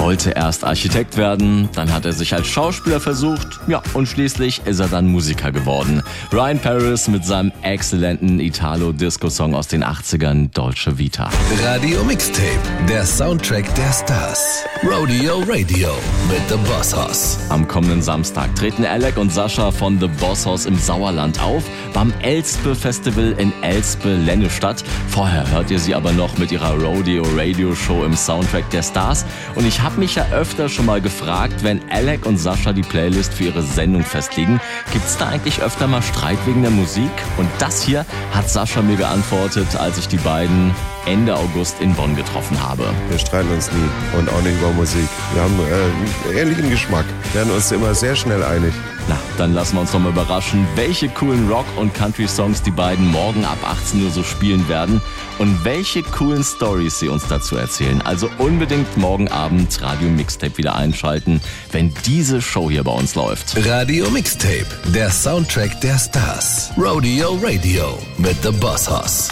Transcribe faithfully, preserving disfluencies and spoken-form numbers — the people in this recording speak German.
wollte erst Architekt werden, dann hat er sich als Schauspieler versucht, ja, und schließlich ist er dann Musiker geworden. Ryan Paris mit seinem exzellenten Italo-Disco-Song aus den achtzigern, Dolce Vita. Radio Mixtape, der Soundtrack der Stars. Rodeo Radio mit The Boss Hoss. Am kommenden Samstag treten Alec und Sascha von The Boss Hoss im Sauerland auf, beim Elspe Festival in Elspe-Lennestadt. Vorher hört ihr sie aber noch mit ihrer Rodeo Radio Show im Soundtrack der Stars. Und ich habe mich ja öfter schon mal gefragt, wenn Alec und Sascha die Playlist für ihre Sendung festlegen, gibt's da eigentlich öfter mal Streit wegen der Musik? Und das hier hat Sascha mir geantwortet, als ich die beiden Ende August in Bonn getroffen habe. Wir streiten uns nie und auch nicht über Musik. Wir haben äh, einen ähnlichen Geschmack, werden uns immer sehr schnell einig. Na, dann lassen wir uns doch mal überraschen, welche coolen Rock- und Country-Songs die beiden morgen ab achtzehn Uhr so spielen werden und welche coolen Stories sie uns dazu erzählen. Also unbedingt morgen Abend Radio Mixtape wieder einschalten, wenn diese Show hier bei uns läuft. Radio Mixtape, der Soundtrack der Stars. Rodeo Radio mit The Boss Hoss.